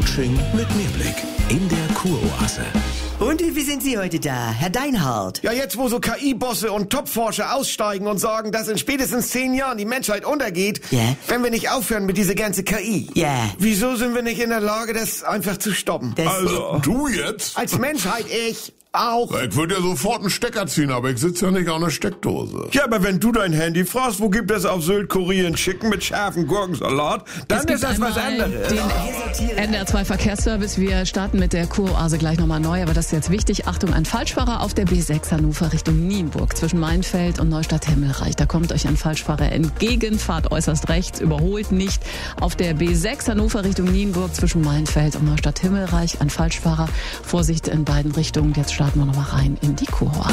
Fasching mit Mehrblick in der Kuroase. Und wie sind Sie heute da, Herr Deinhardt? Ja, jetzt wo so KI-Bosse und Topforscher aussteigen und sagen, dass in spätestens 10 Jahren die Menschheit untergeht, Ja. wenn wir nicht aufhören mit dieser ganzen KI. Ja. Wieso sind wir nicht in der Lage, das einfach zu stoppen? Also, du jetzt? Als Menschheit ich auch. Ich würde ja sofort einen Stecker ziehen, aber ich sitze ja nicht an der Steckdose. Ja, aber wenn du dein Handy fragst, wo gibt es auf Sylt Korean Chicken mit scharfen Gurkensalat, dann ist das was anderes. Den NDR2 Verkehrsservice. Wir starten mit der Kuroase gleich nochmal neu, aber das ist jetzt wichtig. Achtung, ein Falschfahrer auf der B6 Hannover Richtung Nienburg zwischen Mainfeld und Neustadt-Himmelreich. Da kommt euch ein Falschfahrer entgegen, fahrt äußerst rechts, überholt nicht. Auf der B6 Hannover Richtung Nienburg zwischen Mainfeld und Neustadt-Himmelreich ein Falschfahrer. Vorsicht in beiden Richtungen. Jetzt starten wir nochmal rein in die Kuroase.